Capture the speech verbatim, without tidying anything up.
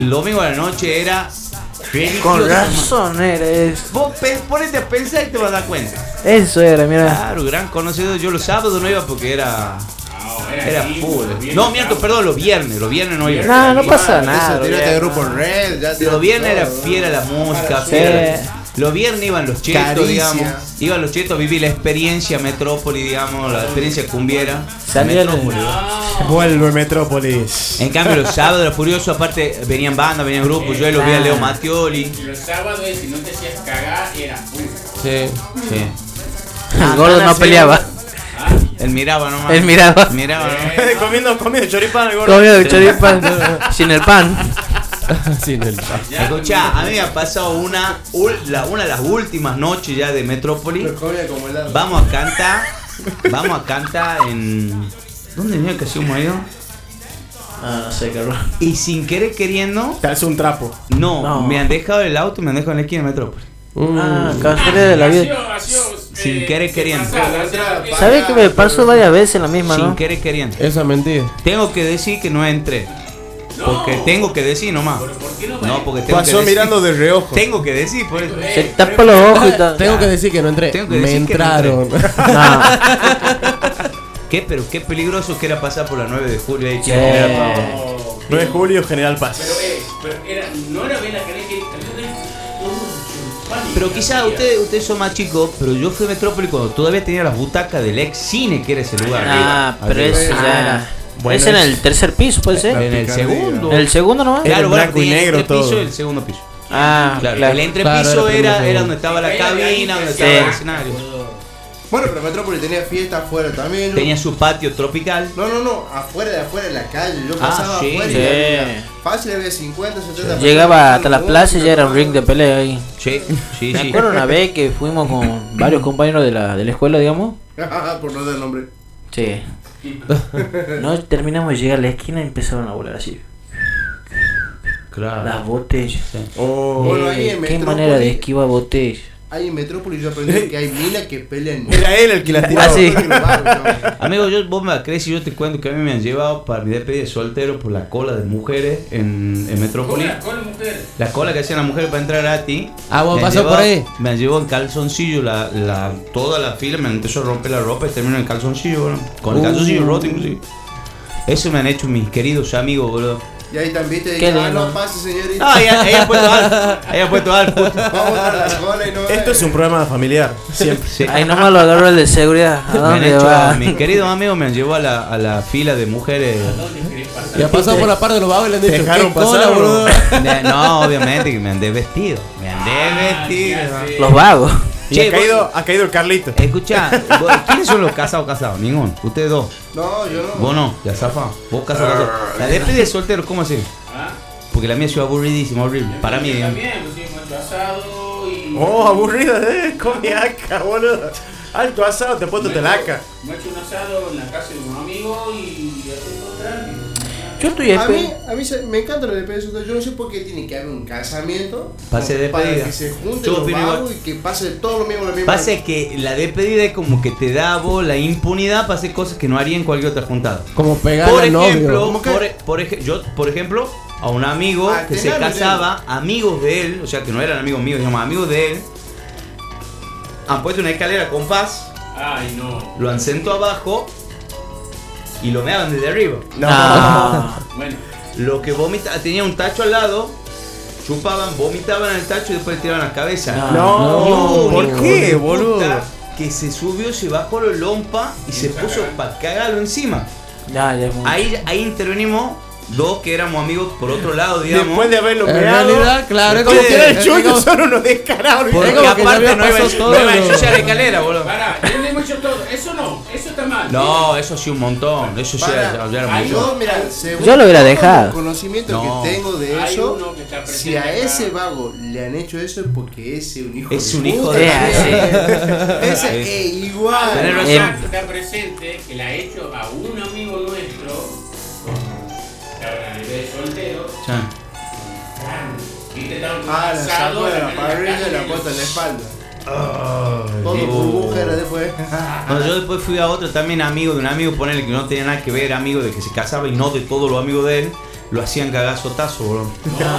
El domingo a la noche era religioso. Con razón era eso. Vos pe- ponete a pensar y te vas a dar cuenta. Eso era, mira. Claro, gran conocido. Yo los sábados no iba porque era... Era full. No, miento, perdón, los viernes. Los viernes no iba. No, no pasa Eso, nada. tírate ya. de grupo red. Ya Los viernes era fiera la música, Sí. fiera. Los viernes iban los chetos, Caricia. digamos. Iban los chetos a vivir la experiencia Metrópoli, digamos, la experiencia cumbiera. Salían Metrópoli. Vuelve Metrópolis. En cambio, los sábados era furioso, aparte venían bandas, venían grupos. Yo ahí los vi a Leo Mattioli. Y los sábados, si no te hacías cagar, era puro. Sí. Sí. El gordo no peleaba. Él miraba nomás. Él miraba. Miraba nomás. comiendo, comiendo choripán el gordo. Comió choripán sin el pan. Sin el pan. Escuchá, a mí me ha pasado una, ul- la- una de las últimas noches ya de Metrópoli. Lo comía como helado. Vamos a cantar. Vamos a cantar en. ¿Dónde venía que hacíamos ido? Ah, no sé, cabrón. Y sin querer queriendo. Te hace un trapo. No, No. me han dejado el auto y me han dejado en la esquina de Metrópoli. Ah, casualidad de la vida. Sin querer queriendo. ¿Sabes que me pasó varias veces la misma, Sin no? querer queriendo. Esa mentira. Tengo que decir que no entré. Porque tengo que decir nomás. No, porque tengo que Pasó decir. mirando de reojo. Tengo que decir, por eso. Se tapa los ojos y tal. Tengo que decir que no entré. Tengo que Me decir que no entraron. No. ¿Qué? Pero qué peligroso que era pasar por la nueve de julio ahí. Sí. General Paz. nueve de julio, General Paz. Pero, eh, pero era, no era bien la que que Pero quizás ustedes ustedes son más chicos, pero yo fui a Metrópoli cuando todavía tenía las butacas del ex cine, que era ese lugar. Ah, arriba. pero Arriba. ese ya era. Bueno, ¿Es en es- el tercer piso, puede ser? En el segundo. ¿En el segundo nomás? Era Claro, en bueno, blanco y tenía el negro entrepiso todo. y el segundo piso. Ah, Claro, claro. el entrepiso Claro, era era, primero, era donde estaba la Era la cabina, donde cabina, estaba sí. el escenario. Bueno, pero Metrópoli tenía fiesta afuera también. yo- Tenía su patio tropical. No, no, no, afuera de afuera en la calle. Yo Ah, pasaba sí. afuera Sí. y había, fácil había cincuenta, setenta Llegaba personas hasta la jugando plaza y ya era un música, ring de pelea ahí. Sí, sí, Me sí. acuerdo una vez que fuimos con varios compañeros de la, de la escuela, digamos. Por no dar el nombre. Sí. No terminamos de llegar a la esquina y empezaron a volar así. Claro. Las botellas. Oh. Bueno, ahí Eh, en qué Metrópoli- manera de esquivar botellas. Ahí en Metrópoli yo aprendí que hay minas que pelean. Era él el que la Ah, tiraba. sí. Amigo, yo, vos me crees y yo te cuento que a mí me han llevado para mi despedida de soltero por la cola de mujeres en, en Metrópoli. Con la mujer. La cola que hacían las mujeres para entrar a ti. Ah, vos me han pasó por llevado- ahí. Me han llevado en calzoncillo la, la, toda la fila, me empezó a romper la ropa y terminó en calzoncillo, bro. Con el Uh. calzoncillo roto inclusive. Eso me han hecho mis queridos amigos, bro. Y ahí también te Qué dije, ah, lindo. no pase, señorita. Ah, ella, ella ha puesto algo. Ella ha puesto algo. Vamos a la cola y no Esto es un programa familiar. Siempre. Sí. Ahí nomás lo agarró el de seguridad. ¿A Me han dónde hecho, va? mis queridos amigos me han llevado a la, a la fila de mujeres. Y ha pasado por la parte de los vagos y le han dicho: Dejaron ¿qué cola, ¿eh? boludo? pasar, boludo? De- no, obviamente que me han desvestido. Me han desvestido. Los vagos. Y Che, ha caído, ha caído el Carlito. Escuchá, vos- ¿quiénes son los casados casados? Ninguno. Ustedes dos. No, yo no. Vos no, ya zafa. Vos casado casado. La despedida de soltero, ¿cómo así? Porque la mía es aburridísima, horrible. Para mí, digamos. También, pues sí, mucho asado y. Oh, aburrido, eh. Comiaca, boludo. Alto asado, te puesto telaca. Me he hecho un asado en la casa de un amigo y hace todo tranquilo. Yo estoy A mí, esperando. a mí se- me encanta la despedida de soltero. Yo no sé por qué tiene que haber un casamiento Pase de para despedida. que se junten Yo los opino igual. vagos y que pase todo lo mismo la misma. Pasa que la despedida es como que te da a vos la impunidad para hacer cosas que no haría en cualquier otra juntada. Como pegar Por al novio. ejemplo, ¿Cómo que? por, por ej- yo, por ejemplo, a un amigo Ah, que se tener, casaba, amigos de él, o sea que no eran amigos míos, digamos amigos de él, han puesto una escalera con paz, Ay, no. lo han sentado abajo y lo meaban desde arriba. No. Ah. Bueno, Lo que vomita, tenía un tacho al lado, chupaban, vomitaban en el tacho y después le tiraban la cabeza. No, Y hubo un ¿por hijo qué, de boludo? puta Que se subió, se bajó los lompa y se puso para cagarlo encima. Ya, ya es muy- Ahí, ahí intervenimos dos que éramos amigos por otro lado, digamos. Después de haberlo En meado. realidad, claro, es como como que que- era el es chulo, como- son unos descarados. Porque Es como que ya aparte había no iba, pasado todo no iba a lo- ensuciar la escalera, boludo. para, yo le hemos hecho todo. Eso no, eso está mal. No, eso sí un montón. Eso sí Para, era, ya era Ay, mucho. Yo, mira, según Yo lo hubiera todo dejado. el conocimiento No. que tengo de Hay eso, uno que está presente si a acá. ese vago le han hecho eso es porque ese es un hijo Es de un hijo puta. de- Ese Sí. es igual. Tenés razón. Hay uno que está presente que le ha hecho a un amigo nuestro. Que ahora le ve soltero. Sí. Viste, estaba un Ah, la asado, sacó de la mano en parrilla casa y la y- puesta en la espalda. Ay, Todo Dios. burbujas después. Bueno, yo después fui a otro también amigo de un amigo, ponerle que no tenía nada que ver, amigo de que se casaba y no de todos los amigos de él, lo hacían cagazotazo, boludo.